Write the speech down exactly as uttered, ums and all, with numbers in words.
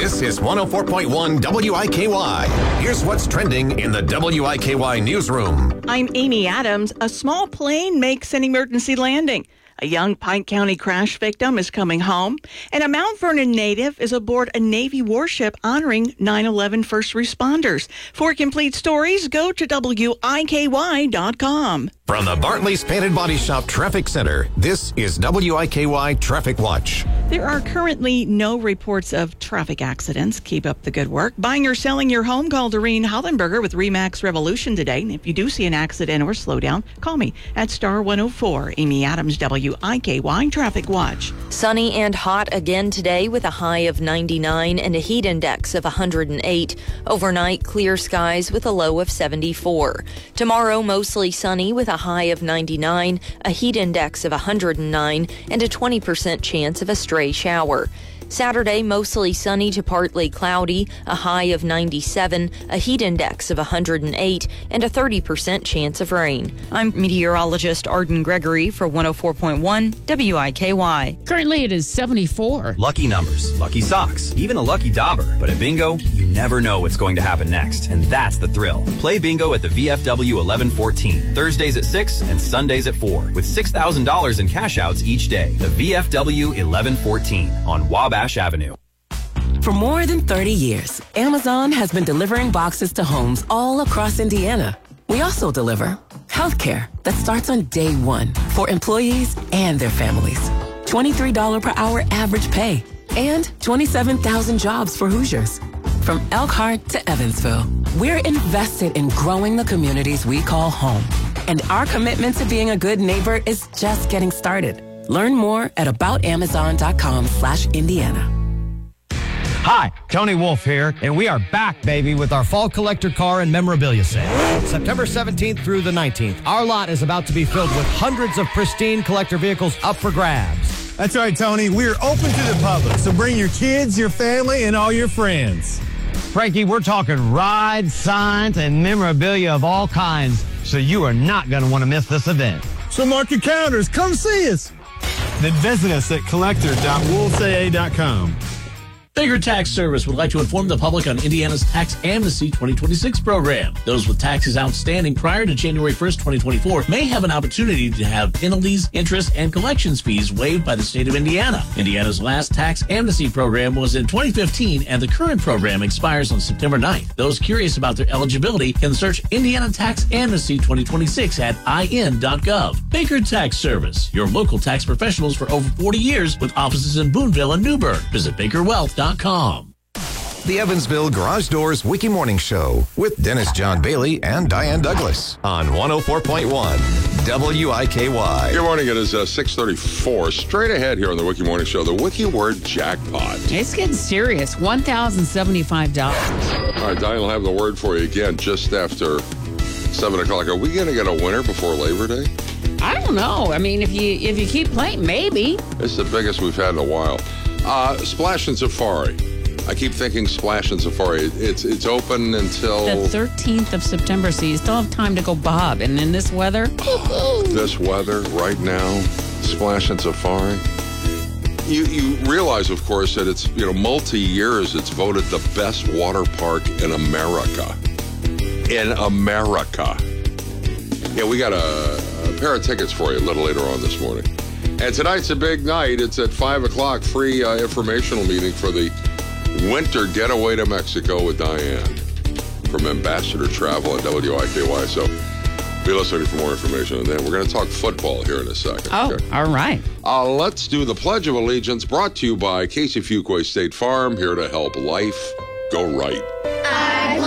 This is one oh four point one W I K Y. Here's what's trending in the W I K Y newsroom. I'm Amy Adams. A small plane makes an emergency landing. A young Pike County crash victim is coming home, and a Mount Vernon native is aboard a Navy warship honoring nine eleven first responders. For complete stories, go to W I K Y dot com. From the Bartley's Painted Body Shop Traffic Center, this is W I K Y Traffic Watch. There are currently no reports of traffic accidents. Keep up the good work. Buying or selling your home, call Doreen Hollenberger with RE/MAX Revolution today. And if you do see an accident or slowdown, call me at star one oh four. Amy Adams, W I K Y Traffic Watch. Sunny and hot again today with a high of ninety-nine and a heat index of one hundred eight. Overnight, clear skies with a low of seventy-four. Tomorrow, mostly sunny with a high of ninety-nine, a heat index of one hundred nine, and a twenty percent chance of a stray shower. Saturday, mostly sunny to partly cloudy, a high of ninety-seven, a heat index of one hundred eight, and a thirty percent chance of rain. I'm meteorologist Arden Gregory for one oh four point one W I K Y. Currently, it is seventy-four. Lucky numbers, lucky socks, even a lucky dauber. But at Bingo, you never know what's going to happen next, and that's the thrill. Play Bingo at the V F W eleven fourteen, Thursdays at six and Sundays at four, with six thousand dollars in cash outs each day. The V F W eleven fourteen on Wabash Avenue. For more than thirty years, Amazon has been delivering boxes to homes all across Indiana. We also deliver healthcare that starts on day one for employees and their families. twenty-three dollars per hour average pay and twenty-seven thousand jobs for Hoosiers. From Elkhart to Evansville, we're invested in growing the communities we call home. And our commitment to being a good neighbor is just getting started. Learn more at aboutamazon.com slash Indiana. Hi, Tony Wolf here, and we are back, baby, with our fall collector car and memorabilia sale. September seventeenth through the nineteenth, our lot is about to be filled with hundreds of pristine collector vehicles up for grabs. That's right, Tony. We're open to the public, so bring your kids, your family, and all your friends. Frankie, we're talking rides, signs, and memorabilia of all kinds, so you are not going to want to miss this event. So mark your calendars. Come see us. Then visit us at collector dot wolves A A dot com. Baker Tax Service would like to inform the public on Indiana's Tax Amnesty twenty twenty-six program. Those with taxes outstanding prior to January first, twenty twenty-four may have an opportunity to have penalties, interest, and collections fees waived by the state of Indiana. Indiana's last Tax Amnesty program was in twenty fifteen, and the current program expires on September ninth. Those curious about their eligibility can search Indiana Tax Amnesty twenty twenty-six at I N dot gov. Baker Tax Service, your local tax professionals for over forty years with offices in Boonville and Newburgh. Visit baker wealth dot com. The Evansville Garage Doors Wiki Morning Show with Dennis John Bailey and Diane Douglas on one oh four point one W I K Y. Good morning. It is uh, six thirty-four. Straight ahead here on the Wiki Morning Show, the Wiki Word Jackpot. It's getting serious. one thousand seventy-five dollars. All right, Diane will have the word for you again just after seven o'clock. Are we going to get a winner before Labor Day? I don't know. I mean, if you if you keep playing, maybe. It's the biggest we've had in a while. Uh, Splash and Safari. I keep thinking Splash and Safari. It's it's open until the thirteenth of September, so you still have time to go bob. And in this weather, this weather right now, Splash and Safari. You you realize, of course, that it's you know multi years. It's voted the best water park in America. In America. Yeah, we got a, a pair of tickets for you a little later on this morning. And tonight's a big night. It's at five o'clock, free uh, informational meeting for the Winter Getaway to Mexico with Diane from Ambassador Travel at W I K Y. So be listening for more information on that. We're going to talk football here in a second. Oh, okay? All right. Uh, let's do the Pledge of Allegiance, brought to you by Casey Fuquay State Farm, here to help life go right.